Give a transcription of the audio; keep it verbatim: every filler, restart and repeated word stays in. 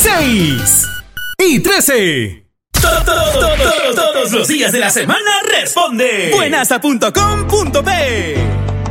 seis y trece. Todos los días de la semana responde. Buenasa punto com punto pe.